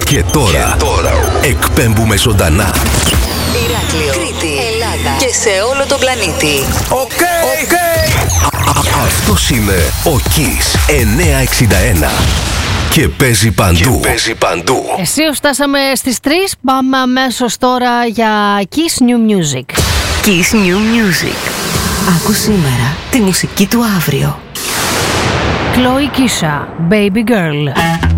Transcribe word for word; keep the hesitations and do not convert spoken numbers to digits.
Και τώρα, και τώρα εκπέμπουμε ζωντανά. Ηράκλειο, Κρήτη, Ελλάδα και σε όλο τον πλανήτη. Οκ, okay, οκ. Okay. Αυτός είναι ο Kiss εννιακόσια εξήντα ένα. Και παίζει παντού. Και παίζει παντού. Εσύ φτάσαμε στις τρεις. Πάμε αμέσως τώρα για Kiss New Music. Kiss New Music. Άκου σήμερα τη μουσική του αύριο. Chloe Kisha, Baby Girl.